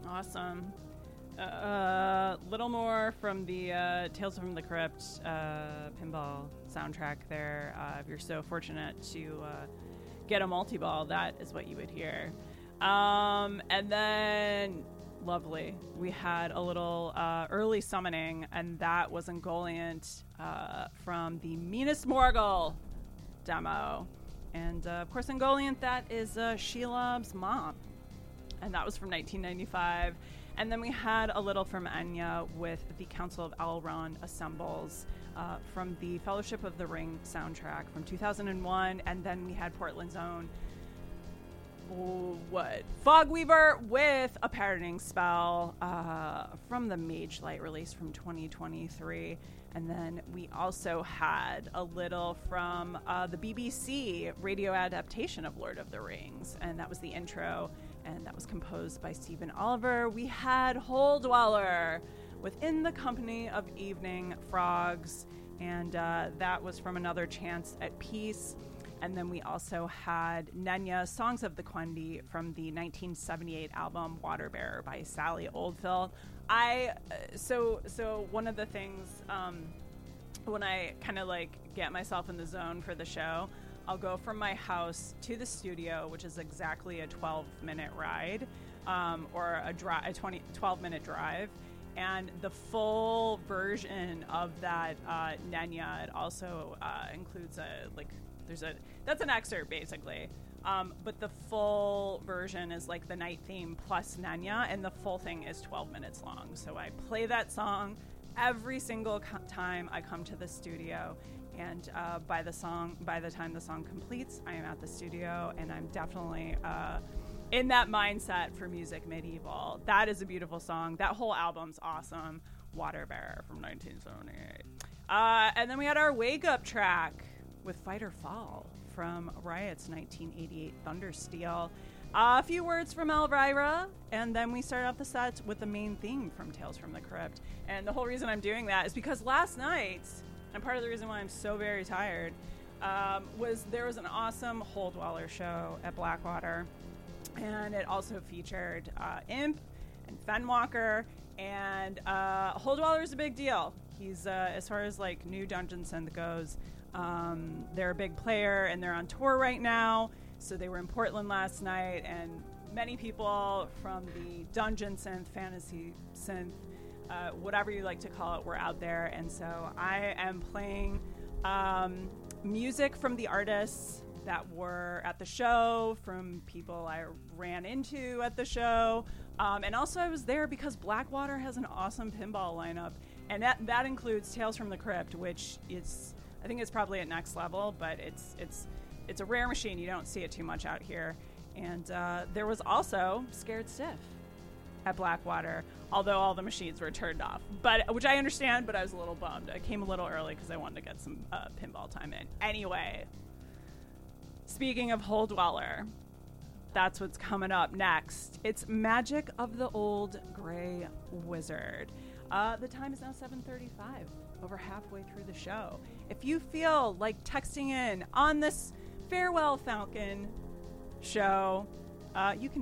Awesome. Little more from the Tales from the Crypt pinball soundtrack there. If you're so fortunate to get a multi-ball, that is what you would hear. And then, lovely, we had a little early summoning, and that was Ungoliant from the Meanest Morgul demo. And, of course, Ungoliant, that is Shelob's mom. And that was from 1995. And then we had a little from Enya with the Council of Elrond Assembles from the Fellowship of the Ring soundtrack from 2001. And then we had Portland's own, Fogweaver with a Parroting Spell from the Mage Light release from 2023. And then we also had a little from the BBC radio adaptation of Lord of the Rings. And that was the intro. And that was composed by Stephen Oliver. We had Hole Dweller within the Company of Evening Frogs, and that was from Another Chance at Peace. And then we also had Nenya, Songs of the Quendi from the 1978 album Waterbearer by Sally Oldfield. So one of the things when I kind of like get myself in the zone for the show, I'll go from my house to the studio, which is exactly a 12-minute ride, or a 12-minute drive. And the full version of that Nenya, it also includes that's an excerpt basically. But the full version is like the night theme plus Nenya, and the full thing is 12 minutes long. So I play that song every single time I come to the studio. And by the time the song completes, I am at the studio, and I'm definitely in that mindset for Music Medieval. That is a beautiful song. That whole album's awesome. Waterbearer from 1978. And then we had our Wake Up track with Fight or Fall from Riot's 1988 Thundersteel. A few words from Elvira, and then we start off the set with the main theme from Tales from the Crypt. And the whole reason I'm doing that is because last night, and part of the reason why I'm so very tired, was there was an awesome Hole Dweller show at Blackwater, and it also featured Imp and Fenwalker, and Hole Dweller is a big deal. He's, as far as like new Dungeon Synth goes, they're a big player, and they're on tour right now, so they were in Portland last night, and many people from the Dungeon Synth, Fantasy Synth, whatever you like to call it, we're out there. And so I am playing music from the artists that were at the show, from people I ran into at the show. And also I was there because Blackwater has an awesome pinball lineup. And that includes Tales from the Crypt, which is, I think it's probably at next level, but it's a rare machine. You don't see it too much out here. And there was also Scared Stiff at Blackwater, although all the machines were turned off, which I understand, but I was a little bummed. I came a little early because I wanted to get some pinball time in. Anyway, speaking of Hole Dweller, that's what's coming up next. It's Magic of the Old Grey Wizard. The time is now 7:35, over halfway through the show. If you feel like texting in on this Farewell Falcon show, you can